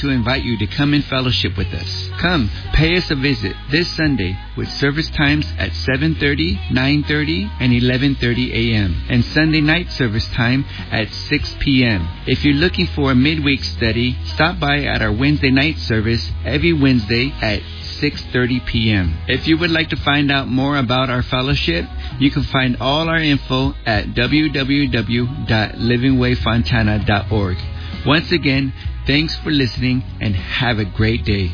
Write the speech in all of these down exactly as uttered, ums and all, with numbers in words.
to invite you to come and fellowship with us. Come, pay us a visit this Sunday with service times at seven thirty, nine thirty, and eleven thirty a.m. and Sunday night service time at six p.m. If you're looking for a midweek study, stop by at our Wednesday night service every Wednesday at six thirty p.m. If you would like to find out more about our fellowship, you can find all our info at w w w dot living way fontana dot org. Once again, thanks for listening and have a great day.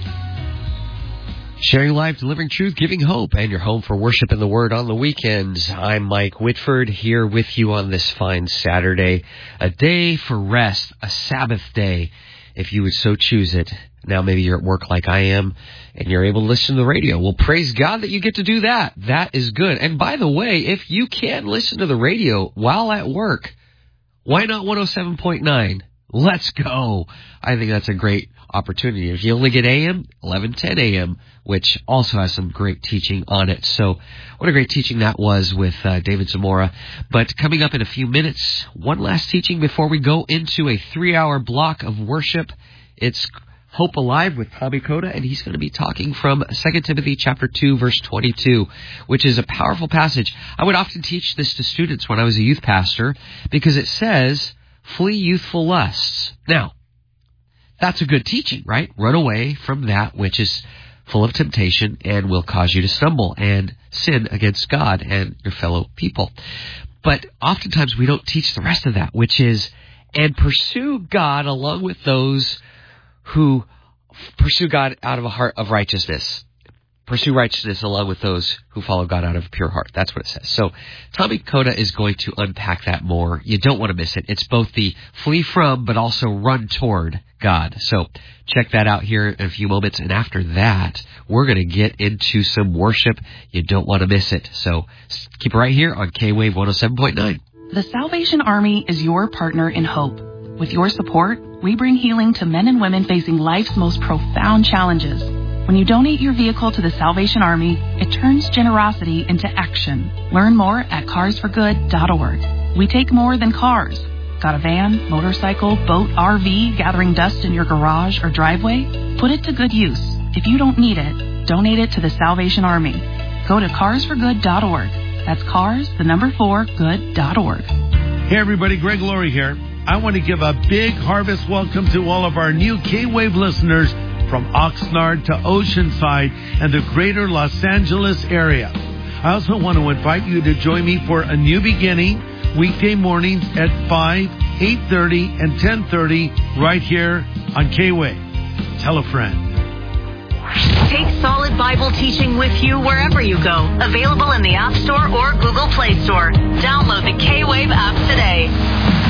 Sharing life, delivering truth, giving hope, and your home for worship and the Word on the weekends. I'm Mike Whitford here with you on this fine Saturday. A day for rest, a Sabbath day, if you would so choose it. Now maybe you're at work like I am and you're able to listen to the radio. Well, praise God that you get to do that. That is good. And by the way, if you can listen to the radio while at work, why not one oh seven point nine? Let's go. I think that's a great opportunity. If you only get A M, eleven ten a.m., which also has some great teaching on it. So what a great teaching that was with uh, David Zamora. But coming up in a few minutes, one last teaching before we go into a three-hour block of worship. It's Hope Alive with Tommy Coda, and he's going to be talking from Second Timothy chapter two, verse twenty-two, which is a powerful passage. I would often teach this to students when I was a youth pastor because it says, flee youthful lusts. Now, that's a good teaching, right? Run away from that which is full of temptation and will cause you to stumble and sin against God and your fellow people. But oftentimes we don't teach the rest of that, which is, and pursue God along with those who pursue God out of a heart of righteousness. Pursue righteousness along with those who follow God out of a pure heart. That's what it says. So Tommy Coda is going to unpack that more. You don't want to miss it. It's both the flee from, but also run toward God. So check that out here in a few moments. And after that, we're going to get into some worship. You don't want to miss it. So keep it right here on K-Wave one oh seven point nine. The Salvation Army is your partner in hope. With your support, we bring healing to men and women facing life's most profound challenges. When you donate your vehicle to the Salvation Army, it turns generosity into action. Learn more at cars for good dot org. We take more than cars. Got a van, motorcycle, boat, R V gathering dust in your garage or driveway? Put it to good use. If you don't need it, donate it to the Salvation Army. Go to cars for good dot org. That's cars, the number four, good dot org. Hey everybody, Greg Laurie here. I want to give a big harvest welcome to all of our new K-Wave listeners from Oxnard to Oceanside and the greater Los Angeles area. I also want to invite you to join me for A New Beginning, weekday mornings at five, eight thirty, and ten thirty right here on K-Wave. Tell a friend. Take solid Bible teaching with you wherever you go. Available in the App Store or Google Play Store. Download the K-Wave app today.